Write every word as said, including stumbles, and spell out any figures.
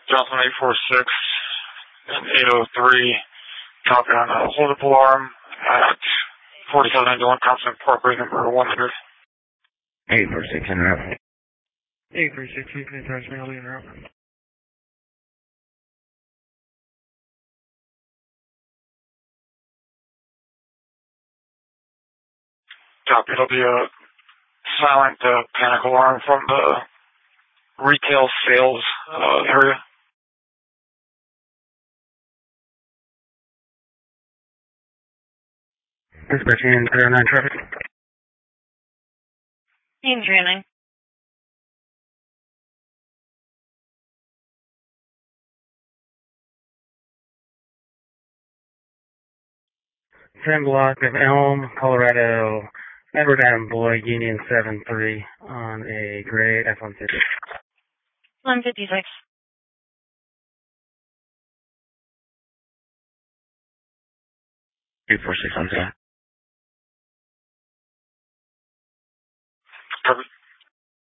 Johnson eight four six and eight oh three, copy on a hold up alarm at forty-seven ninety-one Compton Parkway, number one hundred. eight four six, interrupt. eight three six, weekly transmission, I'll interrupt. Copy, it'll be a silent uh, panic alarm from the retail sales uh, area. Dispatching in three oh nine traffic. In three oh nine. ten block of Elm, Colorado, Edward Adam Boy, Union seven three on a gray F one fifty. one fifty-six. eight four six on that. Copy.